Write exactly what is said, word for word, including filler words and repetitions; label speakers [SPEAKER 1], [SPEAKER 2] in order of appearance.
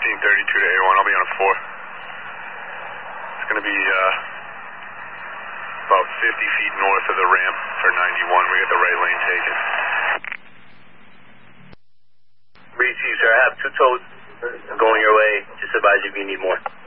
[SPEAKER 1] fifteen thirty-two to A one, I'll be on a four. It's going to be uh, about fifty feet north of the ramp for ninety-one. We got the right lane taken.
[SPEAKER 2] Breeze, sir, I have two tows going your way. Just advise if you need more.